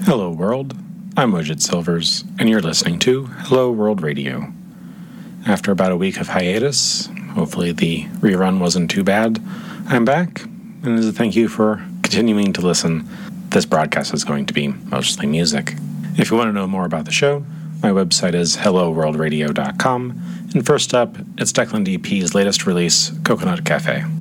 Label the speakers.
Speaker 1: Hello world, I'm Wojit Silvers, and you're listening to Hello World Radio. After about a week of hiatus, hopefully the rerun wasn't too bad, I'm back, and as a thank you for continuing to listen, this broadcast is going to be mostly music. If you want to know more about the show, my website is helloworldradio.com, and first up, it's Declan DP's latest release, Coconut Cafe.